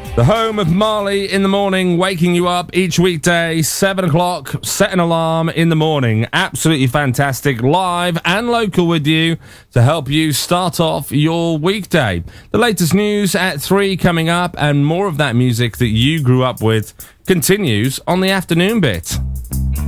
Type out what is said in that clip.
The home of Marley in the morning, waking you up each weekday, 7 o'clock, set an alarm in the morning. Absolutely fantastic, live and local with you to help you start off your weekday. The latest news at 3 coming up, and more of that music that you grew up with continues on the afternoon bit.